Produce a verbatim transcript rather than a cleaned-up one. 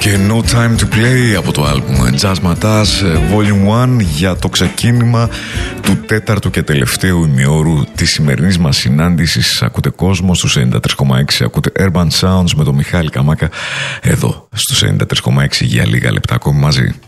και No Time to Play από το άλμπουμ Jazz Matas Volume ένα για το ξεκίνημα του τέταρτου και τελευταίου ημιώρου της σημερινής μας συνάντησης. Ακούτε κόσμο στους ενενήντα τρία κόμμα έξι, ακούτε Urban Sounds με τον Μιχάλη Καμάκα εδώ στους ενενήντα τρία κόμμα έξι για λίγα λεπτά ακόμη μαζί.